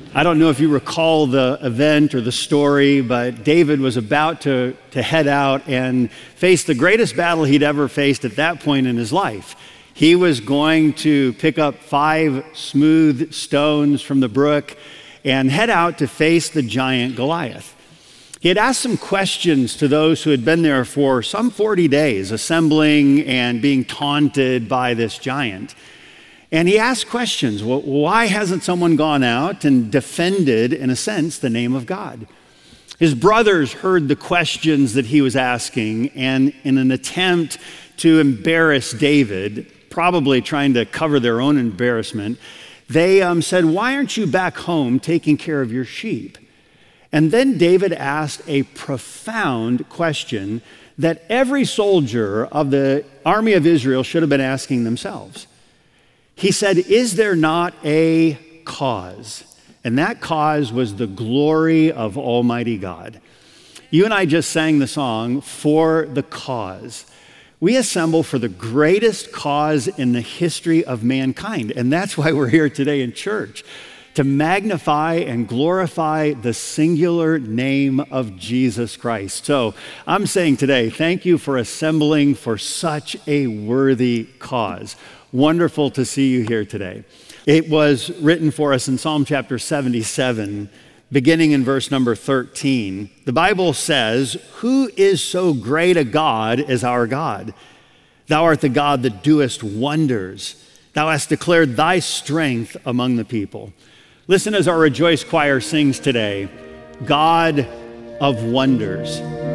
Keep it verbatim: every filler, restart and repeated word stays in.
I don't know if you recall the event or the story, but David was about to, to head out and face the greatest battle he'd ever faced at that point in his life. He was going to pick up five smooth stones from the brook and head out to face the giant Goliath. He had asked some questions to those who had been there for some forty days, assembling and being taunted by this giant. And he asked questions. Well, why hasn't someone gone out and defended, in a sense, the name of God? His brothers heard the questions that he was asking, and in an attempt to embarrass David, probably trying to cover their own embarrassment, they um, said, "Why aren't you back home taking care of your sheep?" And then David asked a profound question that every soldier of the army of Israel should have been asking themselves. He said, "Is there not a cause?" And that cause was the glory of Almighty God. You and I just sang the song, "For the Cause." We assemble for the greatest cause in the history of mankind. And that's why we're here today in church, to magnify and glorify the singular name of Jesus Christ. So I'm saying today, thank you for assembling for such a worthy cause. Wonderful to see you here today. It was written for us in Psalm chapter seventy-seven, beginning in verse number thirteen. The Bible says, "Who is so great a God as our God? Thou art the God that doest wonders. Thou hast declared thy strength among the people." Listen as our Rejoice Choir sings today, "God of wonders."